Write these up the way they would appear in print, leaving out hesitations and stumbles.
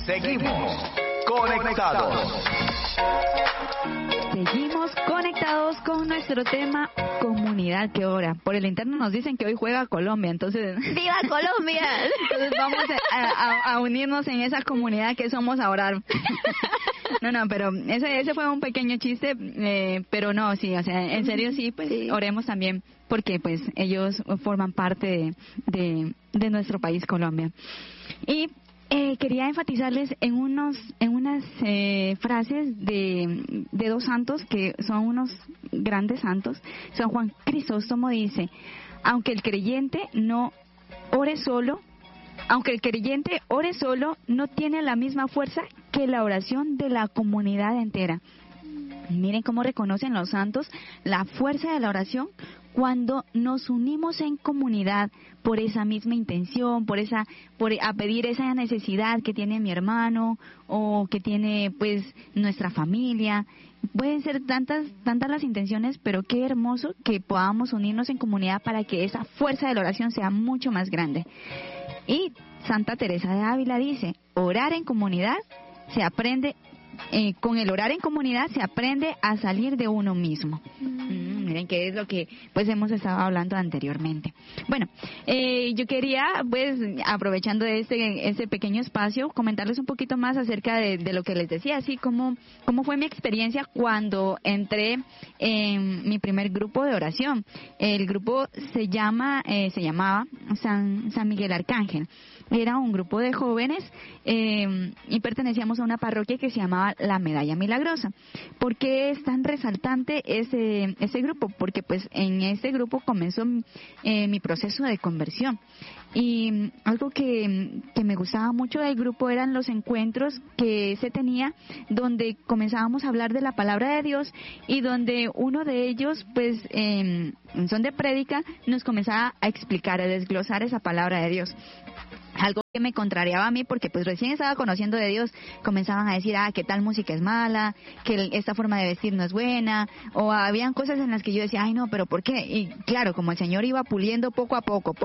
Seguimos conectados. Seguimos conectados con nuestro tema comunidad que ora. Por el interno nos dicen que hoy juega Colombia, entonces ¡Viva Colombia! Entonces vamos a unirnos en esa comunidad que somos a orar. No, pero ese fue un pequeño chiste, pero no, sí, o sea, en serio sí, pues sí. Oremos también, porque pues ellos forman parte de nuestro país, Colombia. Y quería enfatizarles en unas frases de dos santos que son unos grandes santos. San Juan Crisóstomo dice: aunque el creyente ore solo, no tiene la misma fuerza que la oración de la comunidad entera. Miren cómo reconocen los santos la fuerza de la oración cuando nos unimos en comunidad por esa misma intención, a pedir esa necesidad que tiene mi hermano o que tiene pues nuestra familia. Pueden ser tantas las intenciones, pero qué hermoso que podamos unirnos en comunidad para que esa fuerza de la oración sea mucho más grande. Y Santa Teresa de Ávila dice: orar en comunidad se aprende, con el orar en comunidad se aprende a salir de uno mismo. Miren que es lo que pues hemos estado hablando anteriormente. Bueno, yo quería pues aprovechando este pequeño espacio comentarles un poquito más acerca de lo que les decía, así como fue mi experiencia cuando entré en mi primer grupo de oración. El grupo se llamaba San Miguel Arcángel. Era un grupo de jóvenes y pertenecíamos a una parroquia que se llamaba La Medalla Milagrosa. ¿Por qué es tan resaltante ese grupo? Porque pues en ese grupo comenzó mi proceso de conversión. Y algo que me gustaba mucho del grupo eran los encuentros que se tenía, donde comenzábamos a hablar de la palabra de Dios y donde uno de ellos, pues en son de prédica, nos comenzaba a explicar, a desglosar esa palabra de Dios. Algo que me contrariaba a mí, porque pues recién estaba conociendo de Dios, comenzaban a decir, que tal música es mala, que esta forma de vestir no es buena, o habían cosas en las que yo decía, ay no, pero ¿por qué? Y claro, como el Señor iba puliendo poco a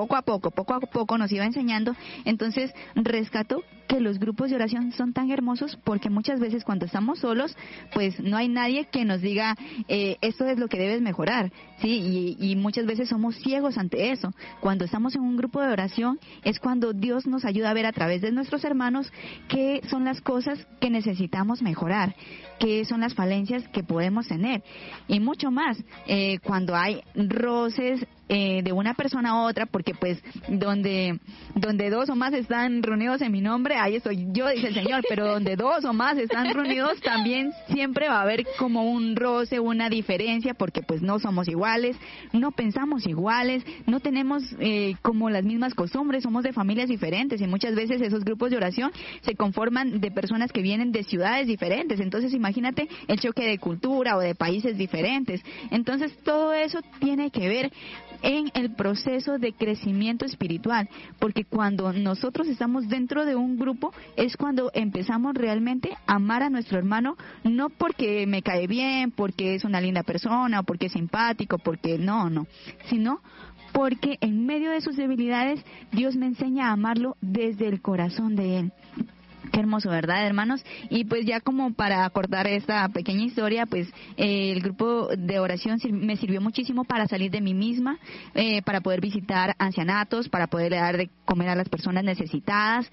poco nos iba enseñando, entonces rescató que los grupos de oración son tan hermosos, porque muchas veces cuando estamos solos, pues no hay nadie que nos diga, esto es lo que debes mejorar, ¿sí? Y muchas veces somos ciegos ante eso. Cuando estamos en un grupo de oración, es cuando Dios nos ayuda a ver a través de nuestros hermanos qué son las cosas que necesitamos mejorar, qué son las falencias que podemos tener, y mucho más, cuando hay roces de una persona a otra, porque pues donde dos o más están reunidos en mi nombre, ahí estoy yo, dice el Señor, pero donde dos o más están reunidos también siempre va a haber como un roce, una diferencia, porque pues no somos iguales, no pensamos iguales, no tenemos como las mismas costumbres, somos de familias diferentes, y muchas veces esos grupos de oración se conforman de personas que vienen de ciudades diferentes. Entonces imagínate el choque de cultura o de países diferentes. Entonces todo eso tiene que ver en el proceso de crecimiento espiritual, porque cuando nosotros estamos dentro de un grupo es cuando empezamos realmente a amar a nuestro hermano, no porque me cae bien, porque es una linda persona, o porque es simpático, porque no, sino porque en medio de sus debilidades Dios me enseña a amarlo desde el corazón de Él. Qué hermoso, ¿verdad, hermanos? Y pues ya como para acordar esta pequeña historia, pues el grupo de oración me sirvió muchísimo para salir de mí misma, para poder visitar ancianatos, para poder dar de comer a las personas necesitadas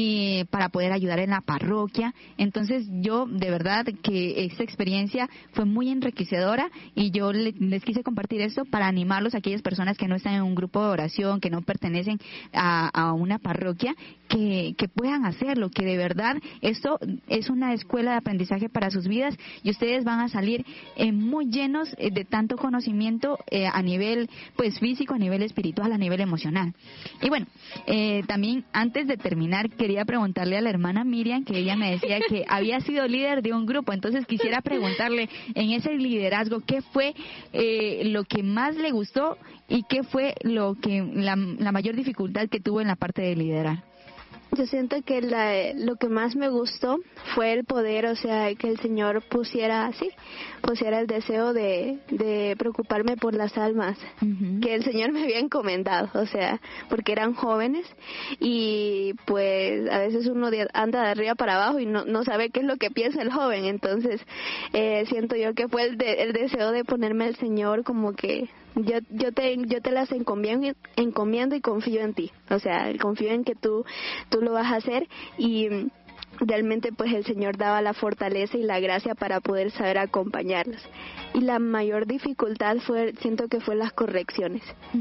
y para poder ayudar en la parroquia. Entonces yo de verdad que esta experiencia fue muy enriquecedora, y yo les quise compartir esto para animarlos a aquellas personas que no están en un grupo de oración, que no pertenecen a una parroquia, que puedan hacerlo, que de verdad esto es una escuela de aprendizaje para sus vidas, y ustedes van a salir muy llenos de tanto conocimiento a nivel pues físico, a nivel espiritual, a nivel emocional. Y bueno, también antes de terminar quería preguntarle a la hermana Miriam, que ella me decía que había sido líder de un grupo, entonces quisiera preguntarle en ese liderazgo, ¿qué fue lo que más le gustó y qué fue lo que la mayor dificultad que tuvo en la parte de liderar? Yo siento que lo que más me gustó fue el poder, o sea, que el Señor pusiera el deseo de preocuparme por las almas, que el Señor me había encomendado, o sea, porque eran jóvenes y pues a veces uno anda de arriba para abajo y no sabe qué es lo que piensa el joven, entonces siento yo que fue el deseo de ponerme al Señor como que yo te las encomiendo y confío en ti, o sea, confío en que tú lo vas a hacer, y realmente pues el Señor daba la fortaleza y la gracia para poder saber acompañarlos. Y la mayor dificultad siento que fue las correcciones.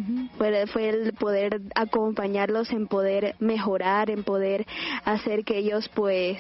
Fue el poder acompañarlos, en poder mejorar, en poder hacer que ellos pues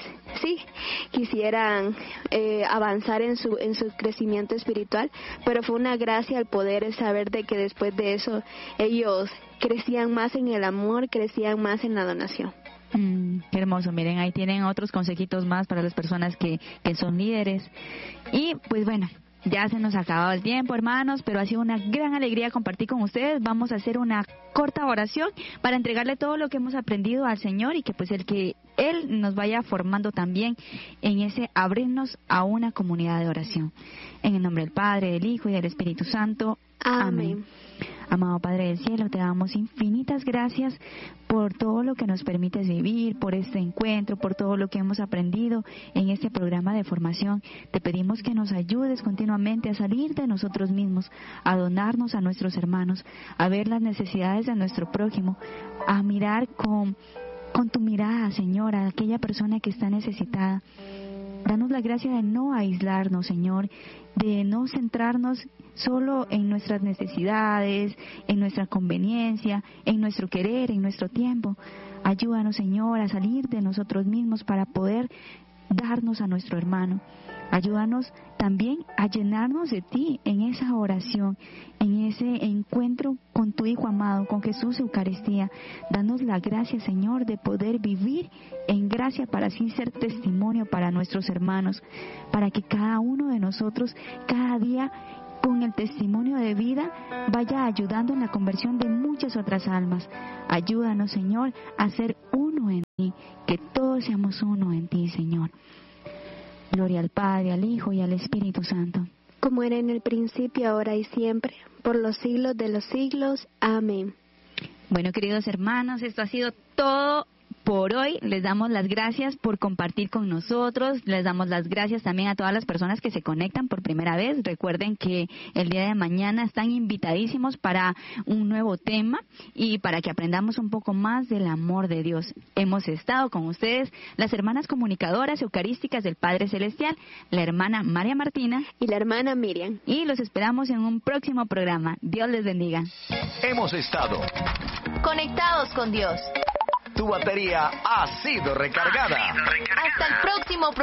quisieran avanzar en su crecimiento espiritual, pero fue una gracia el poder saber de que después de eso ellos crecían más en el amor, crecían más en la donación. Qué hermoso. Miren, ahí tienen otros consejitos más para las personas que son líderes. Y pues bueno, ya se nos ha acabado el tiempo, hermanos, pero ha sido una gran alegría compartir con ustedes. Vamos a hacer una corta oración para entregarle todo lo que hemos aprendido al Señor, y que pues Él nos vaya formando también en ese abrirnos a una comunidad de oración. En el nombre del Padre, del Hijo y del Espíritu Santo. Amén. Amado Padre del Cielo, te damos infinitas gracias por todo lo que nos permites vivir, por este encuentro, por todo lo que hemos aprendido en este programa de formación. Te pedimos que nos ayudes continuamente a salir de nosotros mismos, a donarnos a nuestros hermanos, a ver las necesidades de nuestro prójimo, a mirar con tu mirada, Señor, a aquella persona que está necesitada. Danos la gracia de no aislarnos, Señor, de no centrarnos solo en nuestras necesidades, en nuestra conveniencia, en nuestro querer, en nuestro tiempo. Ayúdanos, Señor, a salir de nosotros mismos para poder darnos a nuestro hermano. Ayúdanos también a llenarnos de ti en esa oración, en ese encuentro con tu Hijo amado, con Jesús Eucaristía. Danos la gracia, Señor, de poder vivir en gracia para así ser testimonio para nuestros hermanos, para que cada uno de nosotros, cada día, con el testimonio de vida, vaya ayudando en la conversión de muchas otras almas. Ayúdanos, Señor, a ser uno en ti, que todos seamos uno en ti, Señor. Gloria al Padre, al Hijo y al Espíritu Santo. Como era en el principio, ahora y siempre, por los siglos de los siglos. Amén. Bueno, queridos hermanos, esto ha sido todo por hoy. Les damos las gracias por compartir con nosotros. Les damos las gracias también a todas las personas que se conectan por primera vez. Recuerden que el día de mañana están invitadísimos para un nuevo tema y para que aprendamos un poco más del amor de Dios. Hemos estado con ustedes las hermanas comunicadoras eucarísticas del Padre Celestial, la hermana María Martina y la hermana Miriam. Y los esperamos en un próximo programa. Dios les bendiga. Hemos estado conectados con Dios. Tu batería ha sido recargada.